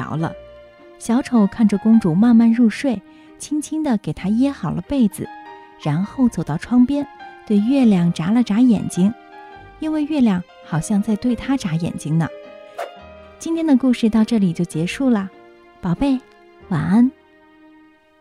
着了。小丑看着公主慢慢入睡，轻轻地给她掖好了被子，然后走到窗边，对月亮眨了眨眼睛，因为月亮好像在对他眨眼睛呢。今天的故事到这里就结束了，宝贝，晚安。